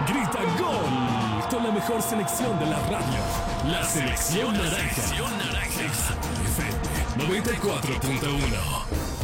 grita gol con la mejor selección de la radio. La selección naranja. FM 94.1.